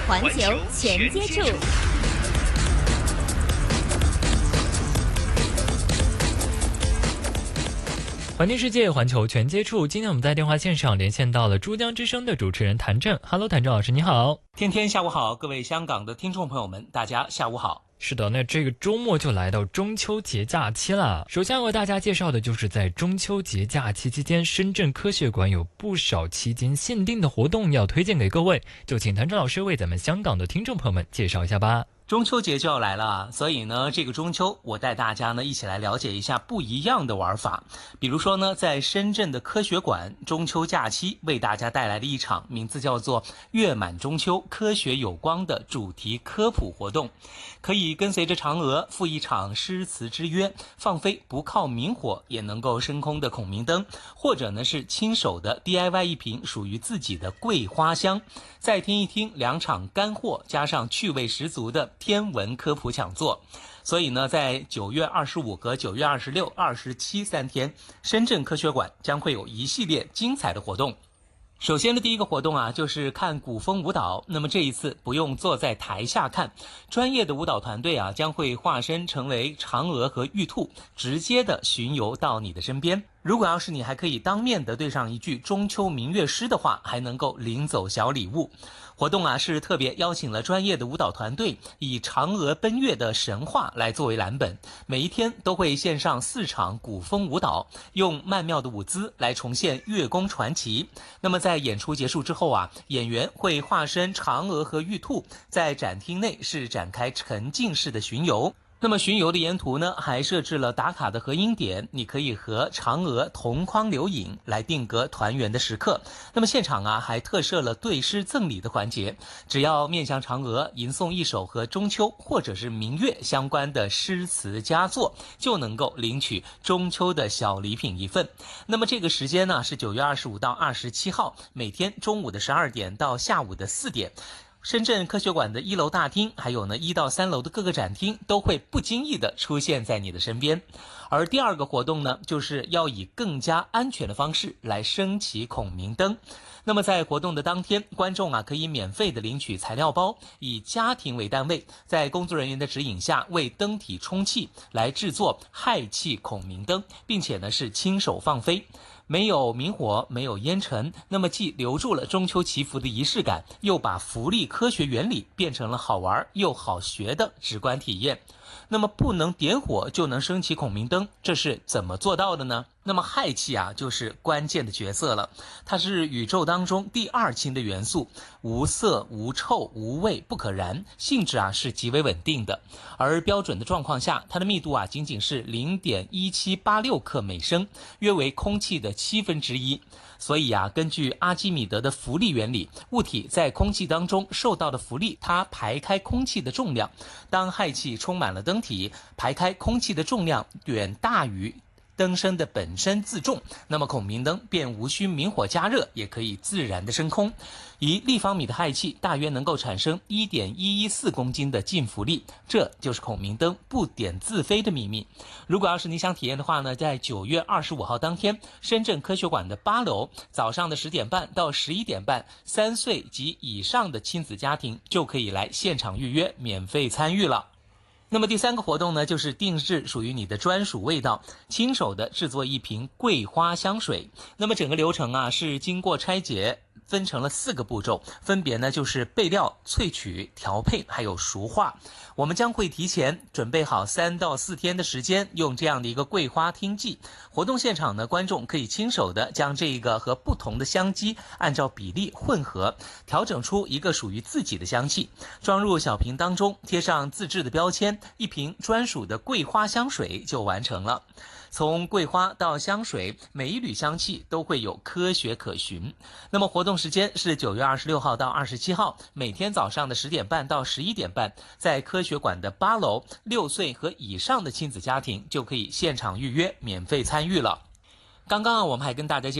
环球全接触。 环境世界，环球全接触。今天我们在电话线上连线到了珠江之声的主持人谭震。Hello， 谭震老师，你好。 天天下午好，各位香港的听众朋友们，大家下午好。 是的，那这个周末就来到中秋节假期了。首先为大家介绍的就是在中秋节假期期间，深圳科学馆有不少期间限定的活动要推荐给各位，就请谭震老师为咱们香港的听众朋友们介绍一下吧。 中秋节就要来了，所以呢，这个中秋我带大家呢一起来了解一下不一样的玩法。比如说呢，在深圳的科学馆，中秋假期为大家带来了一场名字叫做“月满中秋，科学有光”的主题科普活动，可以跟随着嫦娥赴一场诗词之约，放飞不靠明火也能够升空的孔明灯，或者呢是亲手的 DIY 一瓶属于自己的桂花香，再听一听两场干货加上趣味十足的天文科普讲座。所以呢，在9月25和9月26、27 3天，深圳科学馆将会有一系列精彩的活动。首先的第一个活动啊，就是看古风舞蹈。那么这一次不用坐在台下看，专业的舞蹈团队啊，将会化身成为嫦娥和玉兔，直接的巡游到你的身边。如果要是你还可以当面的对上一句中秋明月诗的话，还能够领走小礼物。活动啊是特别邀请了专业的舞蹈团队，以嫦娥奔月的神话来作为蓝本，每一天都会献上4场古风舞蹈，用曼妙的舞姿来重现月宫传奇。那么在演出结束之后啊，演员会化身嫦娥和玉兔，在展厅内是展开沉浸式的巡游。那么巡游的沿途呢，还设置了打卡的合影点，你可以和嫦娥同框留影，来定格团圆的时刻。那么现场啊，还特设了对诗赠礼的环节，只要面向嫦娥吟诵一首和中秋或者是明月相关的诗词佳作，就能够领取中秋的小礼品一份。那么这个时间呢，是9月25到27号，每天中午的12点到下午的4点。深圳科学馆的1楼大厅，还有呢1到3楼的各个展厅，都会不经意的出现在你的身边。而第二个活动呢，就是要以更加安全的方式来升起孔明灯。那么在活动的当天，观众啊可以免费的领取材料包，以家庭为单位，在工作人员的指引下为灯体充气，来制作氦气孔明灯，并且呢是亲手放飞。没有明火，没有烟尘，那么既留住了中秋祈福的仪式感，又把福利科学原理变成了好玩又好学的直观体验。那么不能点火就能升起孔明灯，这是怎么做到的呢？那么氦气啊，就是关键的角色了。它是宇宙当中第2轻的元素，无色、无臭、无味，不可燃，性质啊是极为稳定的。而标准的状况下，它的密度啊仅仅是 0.1786 克每升，约为空气的1/7。所以啊，根据阿基米德的浮力原理，物体在空气当中受到的浮力，它排开空气的重量。当氦气充满了灯体，排开空气的重量远大于灯身的本身自重，那么孔明灯便无需明火加热，也可以自然的升空。1立方米的氦气大约能够产生 1.114 公斤的净浮力，这就是孔明灯不点自飞的秘密。如果要是你想体验的话呢，在9月25号当天，深圳科学馆的8楼，早上的10点半到11点半，3岁及以上的亲子家庭就可以来现场预约，免费参与了。那么第3个活动呢，就是定制属于你的专属味道，亲手的制作一瓶桂花香水。那么整个流程啊是经过拆解，分成了4个步骤，分别呢就是备料、萃取、调配还有熟化。我们将会提前准备好3到4天的时间，用这样的一个桂花听剂。活动现场呢，观众可以亲手的将这个和不同的香基按照比例混合，调整出一个属于自己的香气，装入小瓶当中，贴上自制的标签，一瓶专属的桂花香水就完成了。从桂花到香水，每一缕香气都会有科学可循。那么活动时间是9月26号到27号，每天早上的10点半到11点半，在科学馆的8楼，6岁和以上的亲子家庭就可以现场预约，免费参与了。刚刚我们还跟大家介绍